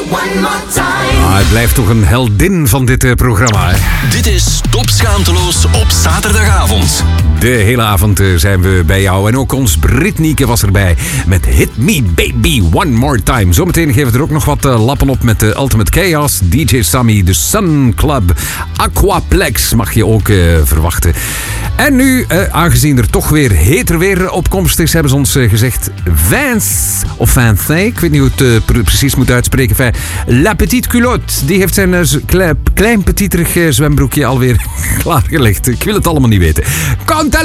one more time. Het blijft toch een heldin van dit programma, hè? Dit is Top Schaamteloos op zaterdagavond. De hele avond zijn we bij jou. En ook ons Britnieke was erbij met Hit Me Baby One More Time. Zometeen geven we er ook nog wat lappen op met de Ultimate Chaos, DJ Sammy, de Sun Club, Aquaplex mag je ook verwachten. En nu, aangezien er toch weer heter weer opkomst is, hebben ze ons gezegd Vince, of Vince, ik weet niet hoe het precies moet uitspreken. Enfin, La Petite Culotte, die heeft zijn klein petiterig zwembroekje alweer klaargelegd. Ik wil het allemaal niet weten. Komt